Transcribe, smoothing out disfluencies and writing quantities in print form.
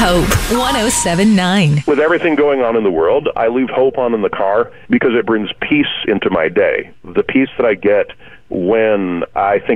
Hope 107.9. With everything going on in the world, I leave Hope on in the car because it brings peace into my day. The peace that I get when I think